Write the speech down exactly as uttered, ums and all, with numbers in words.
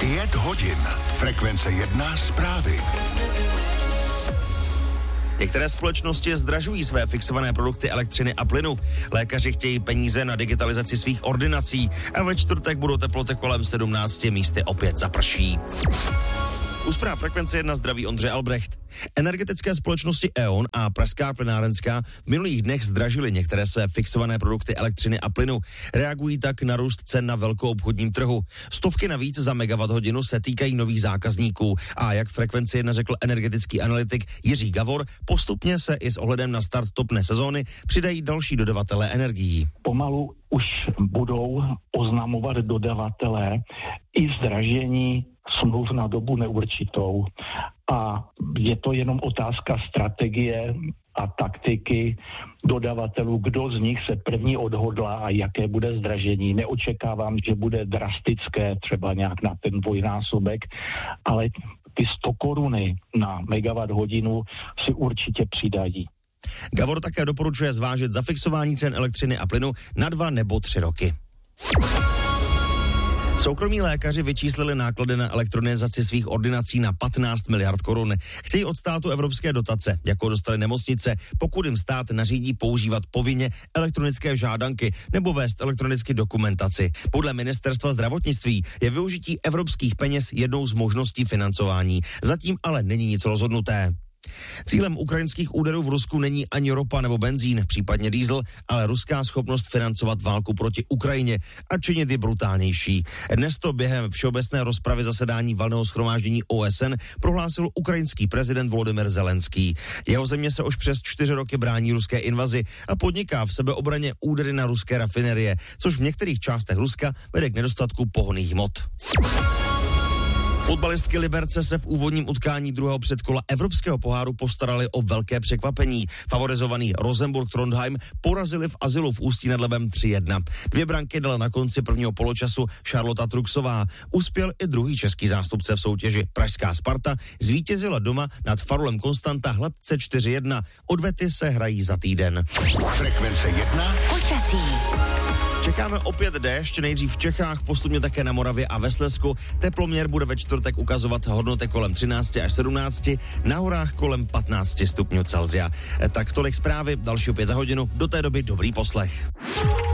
Pět hodin. Frekvence jedna zprávy. Některé společnosti zdražují své fixované produkty elektřiny a plynu. Lékaři chtějí peníze na digitalizaci svých ordinací a ve čtvrtek budou teploty kolem sedmnáct, místy opět zaprší. U zpráv Frekvence jedna zdraví Ondřej Albrecht. Energetické společnosti E O N a Pražská plynárenská v minulých dnech zdražily některé své fixované produkty elektřiny a plynu. Reagují tak na růst cen na velkoobchodním trhu. Stovky navíc za megawatt hodinu se týkají nových zákazníků. A jak Frekvenci jedna řekl energetický analytik Jiří Gavor, postupně se i s ohledem na start topné sezóny přidají další dodavatelé energií. Pomalu už budou oznamovat dodavatelé i zdražení smluv na dobu neurčitou. A je to jenom otázka strategie a taktiky dodavatelů, kdo z nich se první odhodlá a jaké bude zdražení. Neočekávám, že bude drastické, třeba nějak na ten dvojnásobek, ale ty sto koruny na megawatt hodinu si určitě přidají. Gavor také doporučuje zvážit zafixování cen elektřiny a plynu na dva nebo tři roky. Soukromí lékaři vyčíslili náklady na elektronizaci svých ordinací na patnáct miliard korun. Chtějí od státu evropské dotace, jako dostali nemocnice, pokud jim stát nařídí používat povinně elektronické žádanky nebo vést elektronicky dokumentaci. Podle ministerstva zdravotnictví je využití evropských peněz jednou z možností financování. Zatím ale není nic rozhodnuté. Cílem ukrajinských úderů v Rusku není ani ropa nebo benzín, případně diesel, ale ruská schopnost financovat válku proti Ukrajině a činit ji brutálnější. Dnes to během všeobecné rozpravy zasedání valného shromáždění O S N prohlásil ukrajinský prezident Volodymyr Zelenský. Jeho země se už přes čtyři roky brání ruské invazi a podniká v sebeobraně údery na ruské rafinerie, což v některých částech Ruska vede k nedostatku pohonných hmot. Fotbalistky Liberce se v úvodním utkání druhého předkola Evropského poháru postarali o velké překvapení. Favorizovaný Rosenborg Trondheim porazili v Azylu v Ústí nad Labem tři jedna. Dvě branky dala na konci prvního poločasu Charlotta Truxová. Uspěl i druhý český zástupce v soutěži. Pražská Sparta zvítězila doma nad Farolem Konstanta hladce čtyři jedna. Odvety se hrají za týden. Frekvence jedna. Počasí. Čekáme opět déšť, nejdřív v Čechách, postupně také na Moravě a ve Slezsku. Teploměr bude ve čtvrtek ukazovat hodnoty kolem třináct až sedmnáct, na horách kolem patnáct stupňů Celsia. Tak tolik zprávy, další opět za hodinu, do té doby dobrý poslech.